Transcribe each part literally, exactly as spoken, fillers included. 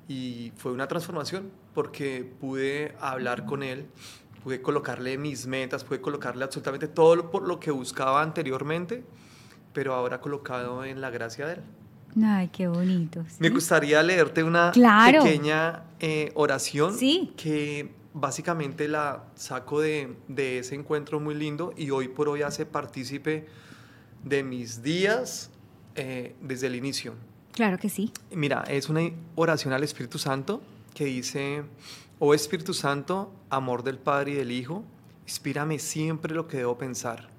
y fue una transformación porque pude hablar con él, pude colocarle mis metas, pude colocarle absolutamente todo lo, por lo que buscaba anteriormente, pero ahora colocado en la gracia de él. Ay, qué bonito. ¿Sí? Me gustaría leerte una Claro. pequeña eh, oración Sí. que básicamente la saco de, de ese encuentro muy lindo y hoy por hoy hace partícipe de mis días eh, desde el inicio. Claro que sí. Mira, es una oración al Espíritu Santo que dice: oh Espíritu Santo, amor del Padre y del Hijo, inspírame siempre lo que debo pensar,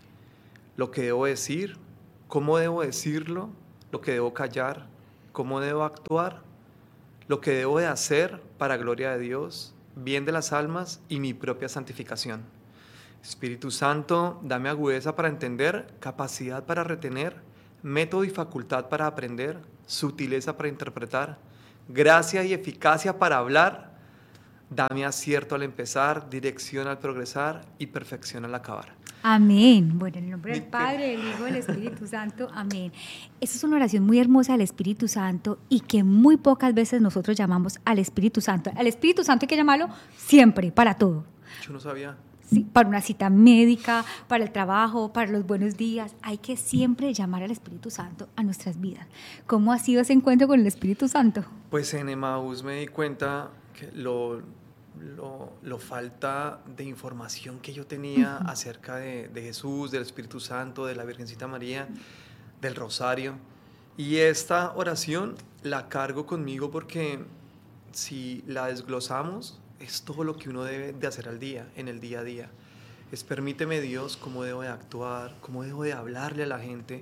lo que debo decir, cómo debo decirlo, lo que debo callar, cómo debo actuar, lo que debo de hacer para gloria de Dios, bien de las almas y mi propia santificación. Espíritu Santo, dame agudeza para entender, capacidad para retener, método y facultad para aprender, sutileza para interpretar, gracia y eficacia para hablar. Dame acierto al empezar, dirección al progresar y perfección al acabar. Amén. Bueno, en el nombre del Mi- Padre, del Hijo, del Espíritu Santo. Amén. Esta es una oración muy hermosa del Espíritu Santo y que muy pocas veces nosotros llamamos al Espíritu Santo. Al Espíritu Santo hay que llamarlo siempre, para todo. Yo no sabía. Sí, para una cita médica, para el trabajo, para los buenos días. Hay que siempre llamar al Espíritu Santo a nuestras vidas. ¿Cómo ha sido ese encuentro con el Espíritu Santo? Pues en Emaús me di cuenta que lo, lo, lo falta de información que yo tenía uh-huh. acerca de, de Jesús, del Espíritu Santo, de la Virgencita María, del Rosario. Y esta oración la cargo conmigo porque si la desglosamos, es todo lo que uno debe de hacer al día, en el día a día. Es permíteme Dios cómo debo de actuar, cómo debo de hablarle a la gente.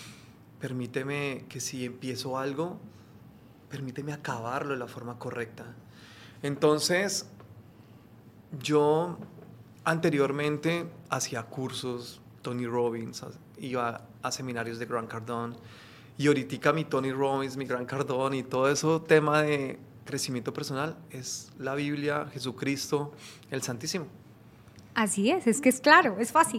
Permíteme que si empiezo algo, permíteme acabarlo de la forma correcta. Entonces, yo anteriormente hacía cursos, Tony Robbins, iba a seminarios de Grant Cardone, y ahorita mi Tony Robbins, mi Grant Cardone y todo eso tema de crecimiento personal es la Biblia, Jesucristo, el Santísimo. Así es, es que es claro, es fácil.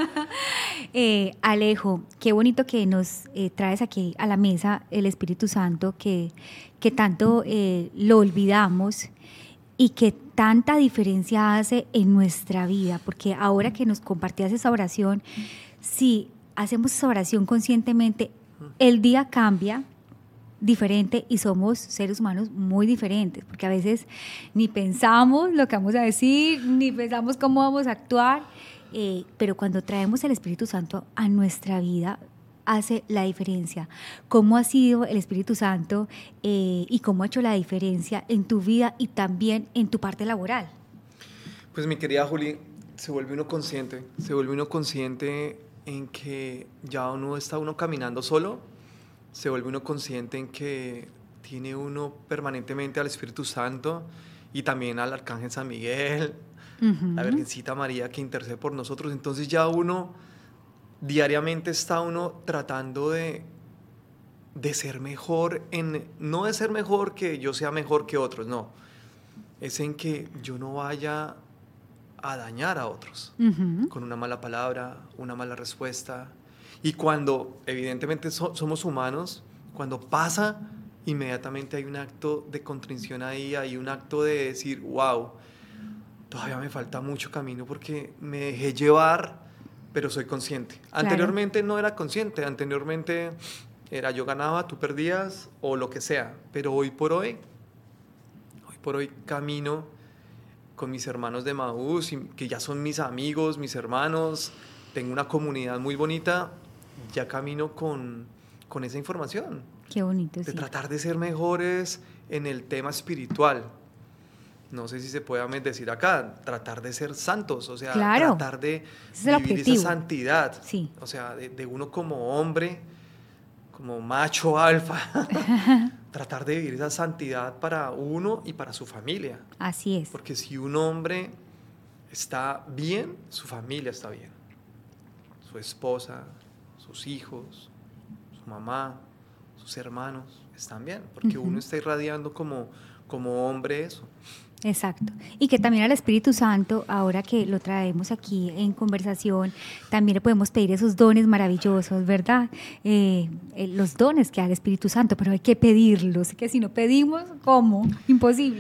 eh, Alejo, qué bonito que nos eh, traes aquí a la mesa el Espíritu Santo, que, que tanto eh, lo olvidamos y que tanta diferencia hace en nuestra vida, porque ahora que nos compartías esa oración, si hacemos esa oración conscientemente, el día cambia diferente y somos seres humanos muy diferentes, porque a veces ni pensamos lo que vamos a decir, ni pensamos cómo vamos a actuar, eh, pero cuando traemos el Espíritu Santo a nuestra vida, hace la diferencia. ¿Cómo ha sido el Espíritu Santo eh, y cómo ha hecho la diferencia en tu vida y también en tu parte laboral? Pues mi querida Juli, se vuelve uno consciente, se vuelve uno consciente en que ya uno está uno caminando solo, se vuelve uno consciente en que tiene uno permanentemente al Espíritu Santo y también al Arcángel San Miguel, uh-huh. la Virgencita María que intercede por nosotros. Entonces ya uno diariamente está uno tratando de, de ser mejor, en, no de ser mejor que yo sea mejor que otros, no. Es en que yo no vaya a dañar a otros uh-huh. con una mala palabra, una mala respuesta. Y cuando evidentemente so, somos humanos, cuando pasa, inmediatamente hay un acto de contrición ahí, hay un acto de decir, wow, todavía me falta mucho camino porque me dejé llevar, pero soy consciente. Claro. Anteriormente no era consciente, anteriormente era yo ganaba, tú perdías o lo que sea, pero hoy por hoy, hoy por hoy camino con mis hermanos de Emaús, que ya son mis amigos, mis hermanos, tengo una comunidad muy bonita, ya camino con, con esa información. Qué bonito, de sí. tratar de ser mejores en el tema espiritual. No sé si se puede decir acá, tratar de ser santos, o sea, claro. tratar de Ese vivir esa santidad, sí. o sea, de, de uno como hombre, como macho alfa, tratar de vivir esa santidad para uno y para su familia. Así es. Porque si un hombre está bien, su familia está bien. Su esposa, sus hijos, su mamá, sus hermanos están bien, porque uh-huh. uno está irradiando como, como hombre eso. Exacto. Y que también al Espíritu Santo, ahora que lo traemos aquí en conversación, también le podemos pedir esos dones maravillosos, ¿verdad? Eh, eh, los dones que da el Espíritu Santo, pero hay que pedirlos, que si no pedimos, ¿cómo? Imposible.